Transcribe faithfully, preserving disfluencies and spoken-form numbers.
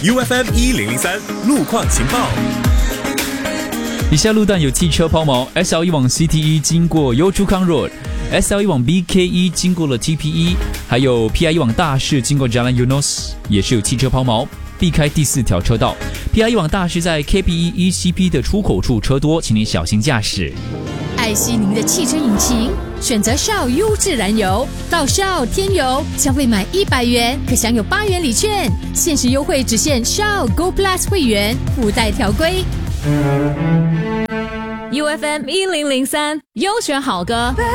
U F M 一零零三路况情报。 以下路段有汽车抛锚 ，S L 一往 C T 一 经过 Yio Chu Kang Road，S L 一往 B K 一 经过了 T P 一，还有 P I 一往大市经过 Jalan Eunos 也是有汽车抛锚，避开第四条车道。P I 一往大市在 K P 一 E C P 的出口处车多，请你小心驾驶。 爱惜您的汽车引擎，选择 Shell 优质燃油，到 Shell 添油，消费满一百元可享有八元礼券，限时优惠只限 Shell Go Plus 会员，附带条规。U F M 一零零三优选好歌。